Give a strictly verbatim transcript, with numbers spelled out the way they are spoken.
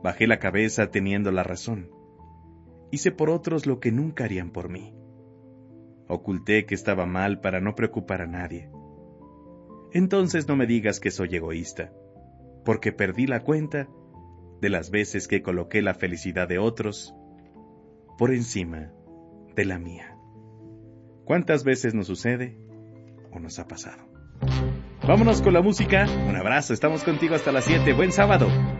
Bajé la cabeza teniendo la razón. Hice por otros lo que nunca harían por mí. Oculté que estaba mal para no preocupar a nadie. Entonces no me digas que soy egoísta, porque perdí la cuenta de las veces que coloqué la felicidad de otros por encima de la mía. ¿Cuántas veces nos sucede o nos ha pasado? Vámonos con la música. Un abrazo, estamos contigo hasta las siete. Buen sábado.